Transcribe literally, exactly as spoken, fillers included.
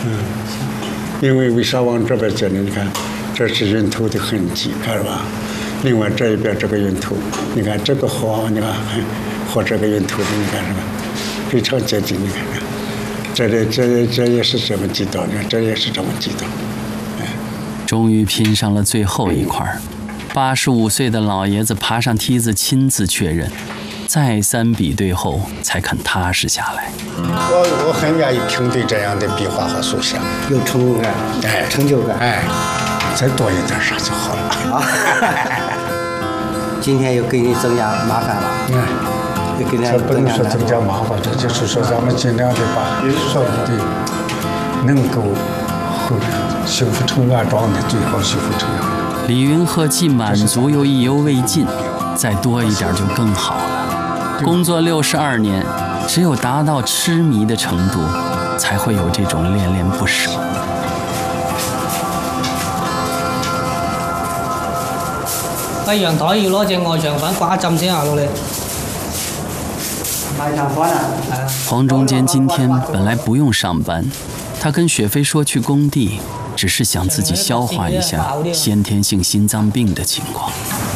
嗯，因为为啥往这边接呢？你看，这是晕头的痕迹，看着吧？另外这一边这个晕头，你看这个和你看和这个晕头的，你看这个非常接近，你看看，这里这这也是这么几道，你看这也是这么几道。哎， 终于拼上了最后一块。八十五岁的老爷子爬上梯子，亲自确认，再三比对后才肯踏实下来。 我我很愿意评对这样的壁画和塑像， 有成就感， 哎， 成就感， 哎，再多一点啥就好了。啊， 今天又给你增加麻烦了。 嗯， 又给你这不能说增加麻烦，这就是说咱们尽量的把所有的能够修复成原状的，最好修复成原状。 李云鹤既满足又意犹未尽，再多一点就更好了。工作六十二年，只有达到痴迷的程度，才会有这种恋恋不舍。 喺陽台要攞隻外牆粉刮一浸先行到你。 外牆粉啊！ 黄中坚今天本来不用上班，他跟雪飞说去工地，只是想自己消化一下先天性心脏病的情况。